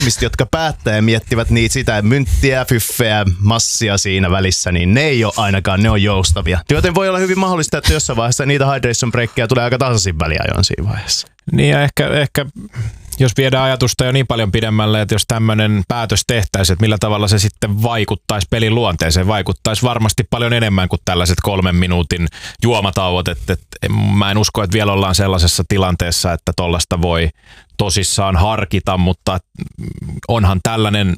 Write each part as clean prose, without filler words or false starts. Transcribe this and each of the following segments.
ihmiset, jotka päättää ja miettivät niitä sitä mynttiä, fyffeä, massia siinä välissä, niin ne ei ole ainakaan, ne on joustavia. Joten voi olla hyvin mahdollista, että jossain vaiheessa niitä hydration breakkejä tulee aika tasaisin väliajoin siinä vaiheessa. Niin ja ehkä jos viedään ajatusta jo niin paljon pidemmälle, että jos tämmöinen päätös tehtäisiin, että millä tavalla se sitten vaikuttaisi pelin luonteeseen, vaikuttaisi varmasti paljon enemmän kuin tällaiset 3 minuutin juomatauot. Että mä en usko, että vielä ollaan sellaisessa tilanteessa, että tollaista voi tosissaan harkita, mutta onhan tällainen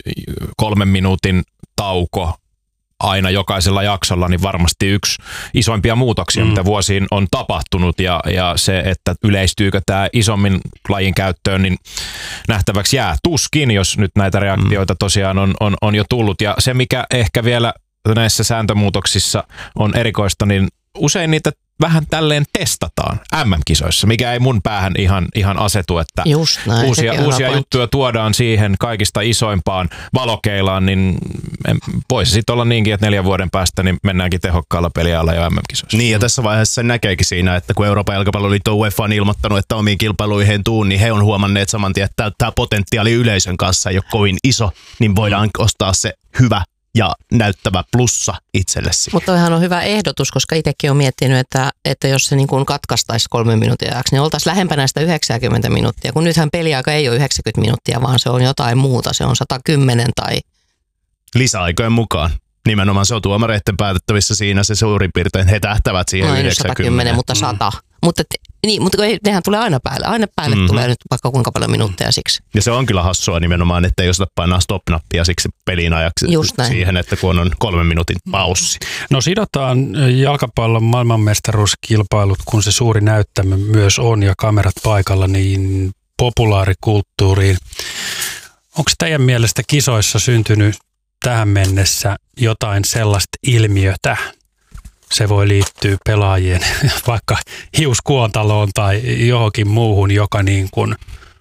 3 minuutin tauko aina jokaisella jaksolla niin varmasti yksi isoimpia muutoksia, mitä vuosiin on tapahtunut ja se, että yleistyykö tämä isommin lajin käyttöön, niin nähtäväksi jää. Tuskin, jos nyt näitä reaktioita tosiaan on jo tullut. Ja se, mikä ehkä vielä näissä sääntömuutoksissa on erikoista, niin usein niitä vähän tälleen testataan MM-kisoissa, mikä ei mun päähän ihan asetu, että näin, uusia juttuja tuodaan siihen kaikista isoimpaan valokeilaan, niin voisi sitten olla niinkin, että 4 vuoden päästä niin mennäänkin tehokkaalla peliajalla jo MM-kisoissa. Niin ja tässä vaiheessa sen näkeekin siinä, että kun Euroopan jalkapalloliitto UEFA on ilmoittanut, että omiin kilpailuihin tuun, niin he on huomanneet saman tien, että tämä potentiaali yleisön kanssa ei ole kovin iso, niin voidaan ostaa se hyvä ja näyttävä plussa itsellesi. Mutta toihan on hyvä ehdotus, koska itsekin olen miettinyt, että jos se niin kuin katkaistaisi 3 minuutin ajaksi, niin oltaisiin lähempänä sitä 90 minuuttia, kun nythän peliaika ei ole 90 minuuttia, vaan se on jotain muuta, se on 110 tai... Lisäaikojen mukaan. Nimenomaan se on tuomareiden päätettävissä siinä se suurin piirtein. He tähtävät siihen 90. 110, mutta 100. Mutta nehän tulee aina päälle. Aina päälle tulee nyt vaikka kuinka paljon minuutteja siksi. Ja se on kyllä hassua nimenomaan, että ei osata painaa stop-nappia siksi pelin ajaksi siihen, että kun on 3 minuutin paussi. No sidotaan jalkapallon maailmanmestaruuskilpailut, kun se suuri näyttämö myös on ja kamerat paikalla, niin populaarikulttuuriin. Onko teidän mielestä kisoissa syntynyt tähän mennessä jotain sellaista ilmiötä? Se voi liittyä pelaajien vaikka hiuskuontaloon tai johonkin muuhun, joka niin kuin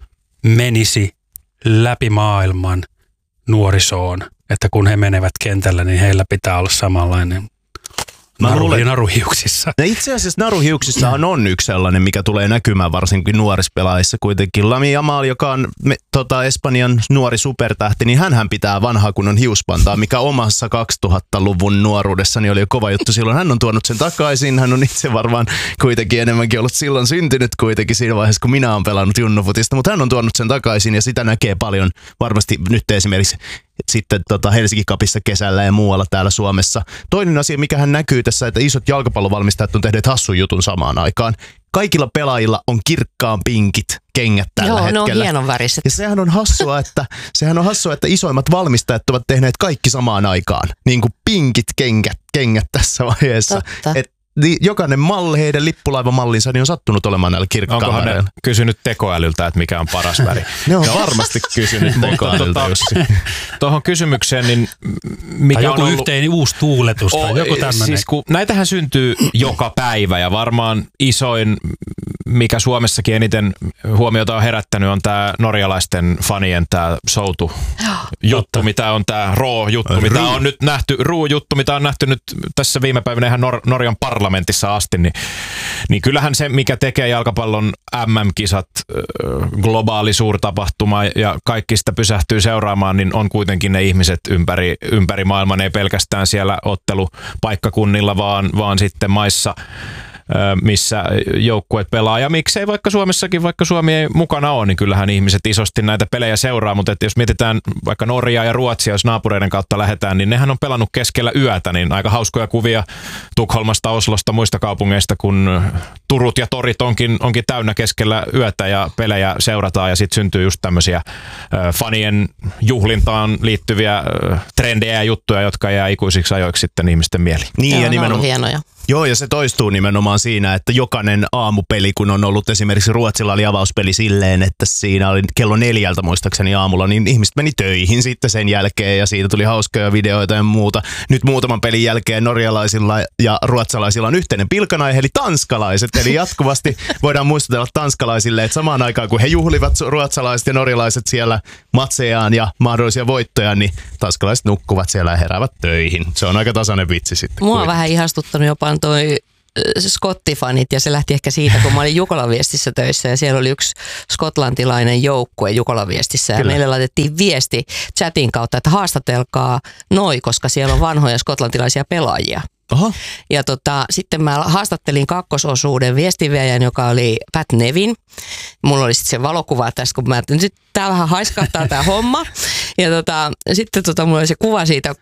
menisi läpi maailman nuorisoon. Että kun he menevät kentällä, niin heillä pitää olla samanlainen naruhiuksissa. Itse asiassa naruhiuksissahan on yksi sellainen, mikä tulee näkymään varsinkin nuorispelaajissa kuitenkin. Lamine Yamal, joka on Espanjan nuori supertähti, niin hänhän pitää vanhaa kunnon hiuspantaa, mikä omassa 2000-luvun nuoruudessani oli jo kova juttu silloin. Hän on tuonut sen takaisin, hän on itse varmaan kuitenkin enemmänkin ollut silloin syntynyt kuitenkin siinä vaiheessa, kun minä olen pelannut junnufutista, mutta hän on tuonut sen takaisin ja sitä näkee paljon varmasti nyt esimerkiksi sitten Helsinki Cupissa kesällä ja muualla täällä Suomessa. Toinen asia, mikä hän näkyy tässä, että isot jalkapallovalmistajat on tehneet hassun jutun samaan aikaan. Kaikilla pelaajilla on kirkkaan pinkit kengät tällä hetkellä. Joo, ne on hienon väriset. Ja sehän on hassua, että isoimmat valmistajat ovat tehneet kaikki samaan aikaan. Niin kuin pinkit kengät tässä vaiheessa. Jokainen malli, heidän lippulaivamallinsa, niin on sattunut olemaan näillä kirkkailla. Onkohan ne kysynyt tekoälyltä, että mikä on paras väri? Ne on varmasti kysynyt tekoälyltä. Tuohon kysymykseen, niin mikä tai joku on ollut... yhteen uusi tuuletus tai joku tämmöinen. Siis näitähän syntyy joka päivä ja varmaan isoin, mikä Suomessakin eniten huomiota on herättänyt, on tämä norjalaisten fanien tämä soutu-juttu, mitä on tämä Raw-juttu, mitä on nyt nähty, Ruu-juttu, mitä on nähty nyt tässä viime päivänä ihan Norjan parlamentissa asti, niin kyllähän se, mikä tekee jalkapallon MM-kisat globaali suurtapahtuma ja kaikki sitä pysähtyy seuraamaan, niin on kuitenkin ne ihmiset ympäri maailman, ei pelkästään siellä ottelupaikkakunnilla, vaan sitten maissa, missä joukkueet pelaa. Ja miksei vaikka Suomessakin, vaikka Suomi ei mukana ole, niin kyllähän ihmiset isosti näitä pelejä seuraa. Mutta jos mietitään vaikka Norjaa ja Ruotsia, jos naapureiden kautta lähdetään, niin nehän on pelannut keskellä yötä. Niin aika hauskoja kuvia Tukholmasta, Oslosta, muista kaupungeista, kun Turut ja torit onkin täynnä keskellä yötä ja pelejä seurataan. Ja sitten syntyy just tämmöisiä fanien juhlintaan liittyviä trendejä ja juttuja, jotka jää ikuisiksi ajoiksi sitten ihmisten mieliin. Niin, ja nimenomaan hienoja. Joo, ja se toistuu nimenomaan siinä, että jokainen aamupeli, kun on ollut esimerkiksi Ruotsilla oli avauspeli silleen, että siinä oli kello 4 muistaakseni aamulla, niin ihmiset meni töihin sitten sen jälkeen ja siitä tuli hauskoja videoita ja muuta. Nyt muutaman pelin jälkeen norjalaisilla ja ruotsalaisilla on yhteinen pilkanaihe, eli tanskalaiset. Eli jatkuvasti voidaan muistutella tanskalaisille, että samaan aikaan kun he juhlivat ruotsalaiset ja norjalaiset siellä matsejaan ja mahdollisia voittoja, niin tanskalaiset nukkuvat siellä ja heräävät töihin. Se on aika tasainen vitsi sitten. Mua on vähän ihastuttanut jopa toi skottifanit ja se lähti ehkä siitä, kun mä olin Jukolan Viestissä töissä ja siellä oli yksi skotlantilainen joukkue Jukolan Viestissä ja meille laitettiin viesti chatin kautta, että haastatelkaa koska siellä on vanhoja skotlantilaisia pelaajia. Oho. Ja sitten mä haastattelin kakkososuuden viestinviejän, joka oli Pat Nevin. Mulla oli sitten se valokuva tässä, kun nyt tää vähän haiskahtaa tää homma. Ja sitten mulla oli se kuva siitä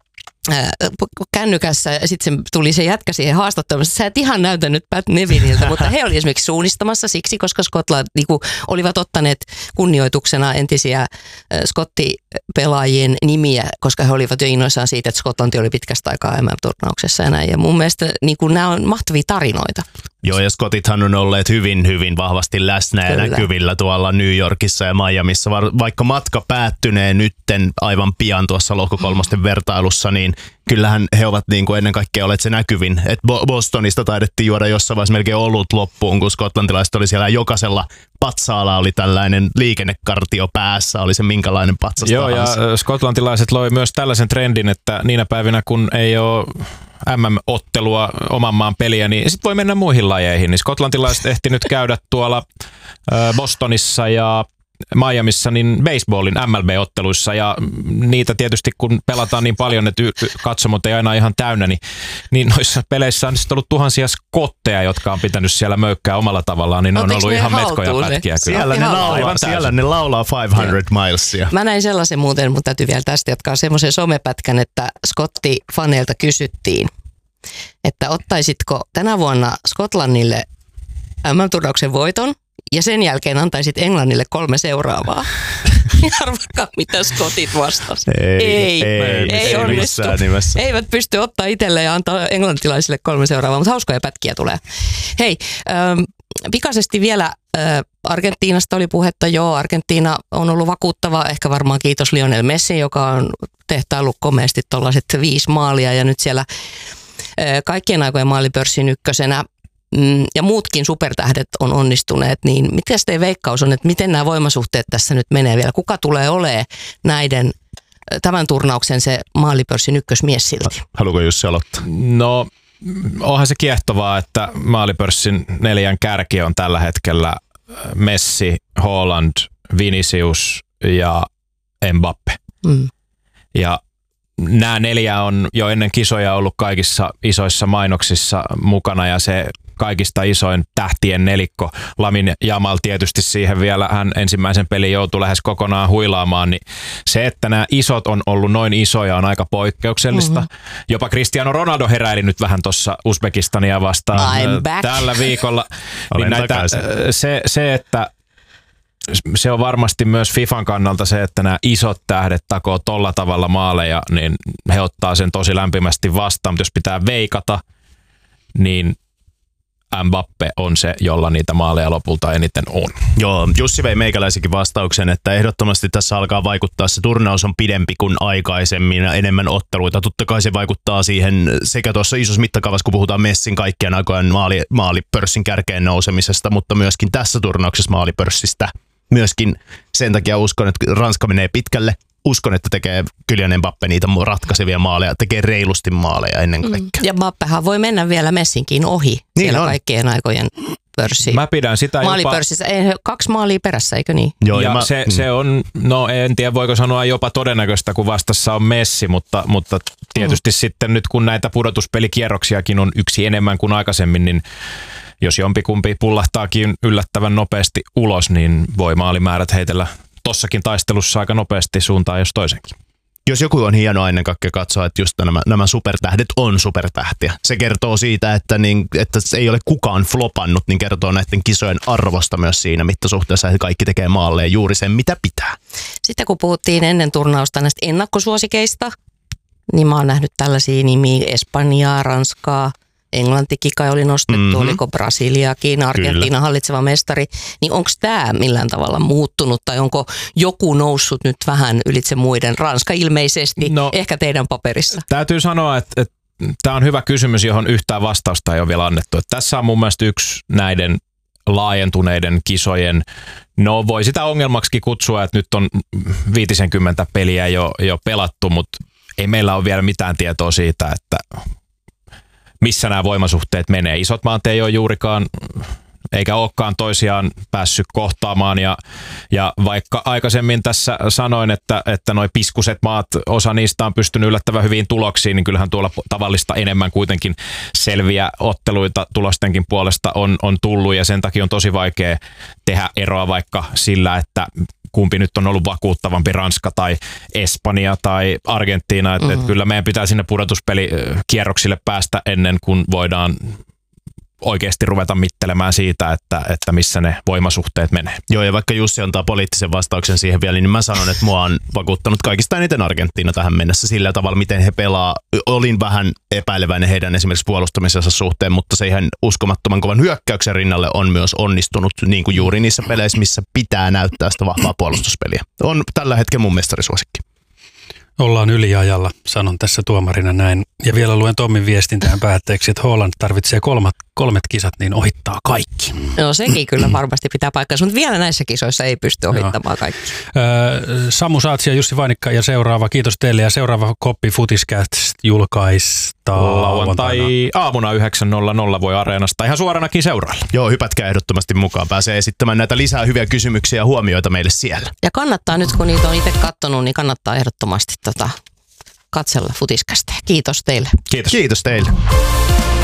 kännykässä ja sitten tuli se jätkä siihen haastatteluun. Sä et ihan näytä nyt Pat Neviniltä, mutta he oli esimerkiksi suunnistamassa siksi, koska Skotlanti olivat ottaneet kunnioituksena entisiä skottipelaajien nimiä, koska he olivat jo innoissaan siitä, että Skotlanti oli pitkästä aikaa MM-turnauksessa ja näin. Ja mun mielestä nämä on mahtavia tarinoita. Joo, ja skotithan on olleet hyvin, hyvin vahvasti läsnä ja näkyvillä tuolla New Yorkissa ja Miamissa. Vaikka matka päättynee nytten aivan pian tuossa lohkokolmosten vertailussa, niin kyllähän he ovat niin kuin ennen kaikkea olleet se näkyvin. Et Bostonista taidettiin juoda jossain vaiheessa melkein olut loppuun, kun skotlantilaiset oli siellä. Jokaisella patsaalla oli tällainen liikennekartio päässä, oli se minkälainen patsas tahansa. Ja skotlantilaiset loi myös tällaisen trendin, että niinä päivinä kun ei ole MM-ottelua oman maan peliä, niin sitten voi mennä muihin lajeihin. Niin skotlantilaiset ehti nyt käydä tuolla Bostonissa ja Miamissa niin baseballin MLB-otteluissa ja niitä tietysti kun pelataan niin paljon, että katsomot ei aina ihan täynnä, niin noissa peleissä on sitten ollut tuhansia skotteja, jotka on pitänyt siellä möykkää omalla tavallaan, niin ne on ollut ihan metkoja pätkiä. Siellä ne laulaa 500 milesia. Mä näin sellaisen muuten, mutta täytyy vielä tästä jatkaa semmoisen somepätkän, että skottifaneilta kysyttiin, että ottaisitko tänä vuonna Skotlannille MM-turnauksen voiton, ja sen jälkeen antaisit Englannille 3 seuraavaa. Arvakaa, mitä skotit vastasivat. Ei onnistu. Eivät pysty ottaa itselleen ja antaa englantilaisille 3 seuraavaa, mutta hauskoja pätkiä tulee. Hei, pikaisesti vielä Argentiinasta oli puhetta. Joo, Argentiina on ollut vakuuttava, ehkä varmaan kiitos Lionel Messi, joka on tehtaillut komeasti tuollaiset 5 maalia ja nyt siellä kaikkien aikojen maalipörssin ykkösenä. Ja muutkin supertähdet on onnistuneet, niin mikä teidän veikkaus on, että miten nämä voimasuhteet tässä nyt menee vielä? Kuka tulee olemaan tämän turnauksen se maalipörssin ykkösmies silti? Haluatko Jussi aloittaa? No, onhan se kiehtovaa, että maalipörssin 4 kärki on tällä hetkellä Messi, Haaland, Vinicius ja Mbappe. Ja nämä 4 on jo ennen kisoja ollut kaikissa isoissa mainoksissa mukana ja se kaikista isoin tähtien nelikko. Lamine Yamal tietysti siihen vielä, hän ensimmäisen pelin joutui lähes kokonaan huilaamaan, niin se, että nämä isot on ollut noin isoja on aika poikkeuksellista. Jopa Cristiano Ronaldo heräili nyt vähän tuossa Uzbekistania vastaan tällä viikolla. Niin että se on varmasti myös FIFAn kannalta se, että nämä isot tähdet takoo tolla tavalla maaleja, niin he ottaa sen tosi lämpimästi vastaan, mutta jos pitää veikata, niin Mbappe on se, jolla niitä maaleja lopulta eniten on. Joo, Jussi vei meikäläisikin vastauksen, että ehdottomasti tässä alkaa vaikuttaa. Se turnaus on pidempi kuin aikaisemmin ja enemmän otteluita. Totta kai se vaikuttaa siihen sekä tuossa isossa mittakaavassa, kun puhutaan Messin kaikkien aikojen maalipörssin kärkeen nousemisesta, mutta myöskin tässä turnauksessa maalipörssistä. Myöskin sen takia uskon, että Ranska menee pitkälle. Uskon, että tekee Kylian Mbappe niitä ratkaisevia maaleja, tekee reilusti maaleja ennen kaikkea. Ja Mbappehan voi mennä vielä Messinkin ohi niin siellä on. Kaikkien aikojen pörssiin. Mä pidän sitä maalipörssissä. 2 maalia perässä, eikö niin? Joo, ja se on, no en tiedä voiko sanoa jopa todennäköistä, kun vastassa on Messi, mutta tietysti sitten nyt kun näitä pudotuspelikierroksiakin on 1 enemmän kuin aikaisemmin, niin jos jompikumpi pullahtaakin yllättävän nopeasti ulos, niin voi maalimäärät heitellä tossakin taistelussa aika nopeasti suuntaan jos toisenkin. Jos joku on hienoa ennen kaikkea katsoa, että just nämä supertähdet on supertähtiä. Se kertoo siitä, että ei ole kukaan flopannut, niin kertoo näiden kisojen arvosta myös siinä mittasuhteessa, että kaikki tekee maalleen juuri sen, mitä pitää. Sitten kun puhuttiin ennen turnausta näistä ennakkosuosikeista, niin mä oon nähnyt tällaisia nimiä: Espanjaa, Ranskaa, Englantikin kai oli nostettu, oliko Brasiliakin, Argentiina hallitseva mestari, niin onko tämä millään tavalla muuttunut tai onko joku noussut nyt vähän ylitse muiden? Ranska ilmeisesti, ehkä teidän paperissa. Täytyy sanoa, että tämä on hyvä kysymys, johon yhtään vastausta ei ole vielä annettu. Että tässä on mun mielestä yksi näiden laajentuneiden kisojen, no voi sitä ongelmaksi kutsua, että nyt on 50 peliä jo pelattu, mutta ei meillä ole vielä mitään tietoa siitä, että missä nämä voimasuhteet menee. Isot maat ei ole juurikaan eikä olekaan toisiaan päässyt kohtaamaan ja vaikka aikaisemmin tässä sanoin, että noi piskuset maat, osa niistä on pystynyt yllättävän hyviin tuloksiin, niin kyllähän tuolla tavallista enemmän kuitenkin selviä otteluita tulostenkin puolesta on tullut ja sen takia on tosi vaikea tehdä eroa vaikka sillä, että kumpi nyt on ollut vakuuttavampi, Ranska tai Espanja tai Argentiina, että kyllä meidän pitää sinne pudotuspelikierroksille päästä ennen kuin voidaan oikeasti ruveta mittelemään siitä, että missä ne voimasuhteet menee. Joo, ja vaikka Jussi antaa poliittisen vastauksen siihen vielä, niin mä sanon, että mua on vakuuttanut kaikista eniten Argentiina tähän mennessä sillä tavalla, miten he pelaa. Olin vähän epäileväinen heidän esimerkiksi puolustamisensa suhteen, mutta se ihan uskomattoman kovan hyökkäyksen rinnalle on myös onnistunut niin kuin juuri niissä peleissä, missä pitää näyttää sitä vahvaa puolustuspeliä. On tällä hetkellä mun mestarisuosikki. Ollaan yliajalla, sanon tässä tuomarina näin. Ja vielä luen Tommin viestin tähän päätteeksi, että Holland tarvitsee kolmet kisat, niin ohittaa kaikki. No sekin kyllä varmasti pitää paikkansa, mutta vielä näissä kisoissa ei pysty ohittamaan kaikki. Samu Saatsi ja Jussi Vainikka ja seuraava, kiitos teille. Ja seuraava Koppi Futiscast julkaistaan lauantai aamuna 9.00 voi Areenasta ihan suoranakin seurailla. Joo, hypätkää ehdottomasti mukaan. Pääsee esittämään näitä lisää hyviä kysymyksiä ja huomioita meille siellä. Ja kannattaa nyt, kun niitä on itse katsonut, niin kannattaa ehdottomasti katsella Futiscasteja. Kiitos teille. Kiitos teille.